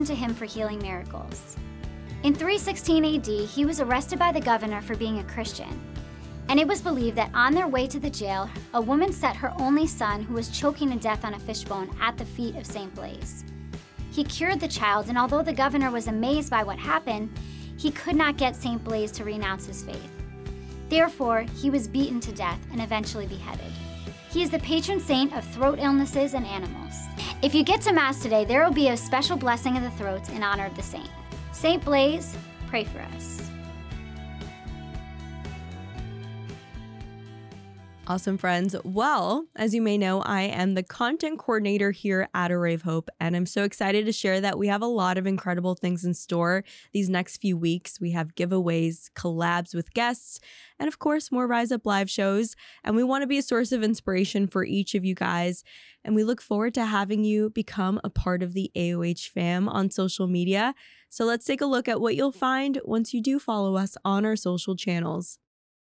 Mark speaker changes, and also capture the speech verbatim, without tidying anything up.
Speaker 1: to him for healing miracles. In three sixteen A D, he was arrested by the governor for being a Christian. And it was believed that on their way to the jail, a woman set her only son, who was choking to death on a fishbone, at the feet of Saint Blaise. He cured the child, and although the governor was amazed by what happened, he could not get Saint Blaise to renounce his faith. Therefore, he was beaten to death and eventually beheaded. He is the patron saint of throat illnesses and animals. If you get to Mass today, there will be a special blessing of the throats in honor of the saint. Saint Blaise, pray for us.
Speaker 2: Awesome, friends. Well, as you may know, I am the content coordinator here at Array of Hope, and I'm so excited to share that we have a lot of incredible things in store these next few weeks. We have giveaways, collabs with guests, and of course, more Rise Up Live shows. And we want to be a source of inspiration for each of you guys. And we look forward to having you become a part of the A O H fam on social media. So let's take a look at what you'll find once you do follow us on our social channels.